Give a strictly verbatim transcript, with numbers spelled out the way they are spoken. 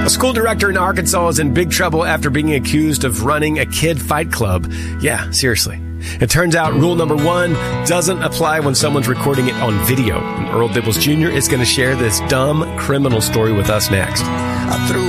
A school director in Arkansas is in big trouble after being accused of running a kid fight club. Yeah, seriously. It turns out rule number one doesn't apply when someone's recording it on video. And Earl Dibbles Junior is going to share this dumb criminal story with us next. I threw